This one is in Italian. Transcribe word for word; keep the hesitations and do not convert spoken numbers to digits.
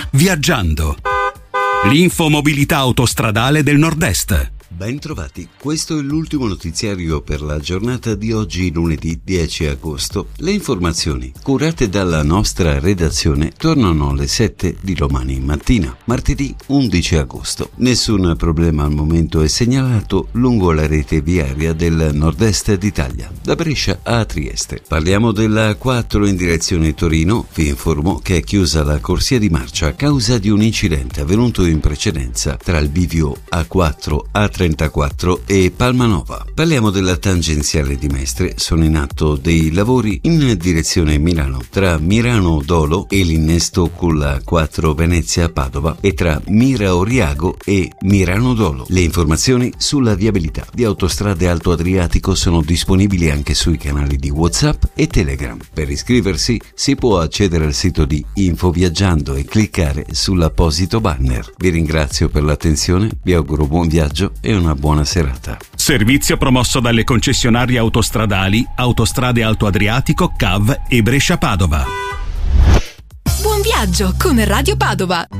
Viaggiando. L'infomobilità autostradale del Nord-Est. Ben trovati, questo è l'ultimo notiziario per la giornata di oggi, lunedì dieci agosto. Le informazioni curate dalla nostra redazione tornano alle sette di domani mattina, martedì undici agosto. Nessun problema al momento è segnalato lungo la rete viaria del nord-est d'Italia, da Brescia a Trieste. Parliamo della A quattro in direzione Torino. Vi informo che è chiusa la corsia di marcia a causa di un incidente avvenuto in precedenza tra il bivio A quattro A trentaquattro e Palmanova. Parliamo della tangenziale di Mestre. Sono in atto dei lavori in direzione Milano tra Mirano Dolo e l'innesto con la A quattro Venezia Padova e tra Mira Oriago e Mirano Dolo. Le informazioni sulla viabilità di Autostrade Alto Adriatico sono disponibili anche sui canali di WhatsApp e Telegram. Per iscriversi si può accedere al sito di Infoviaggiando e cliccare sull'apposito banner. Vi ringrazio per l'attenzione, vi auguro buon viaggio e una buona serata. Servizio promosso dalle concessionarie autostradali Autostrade Alto Adriatico, C A V e Brescia Padova. Buon viaggio con Radio Padova.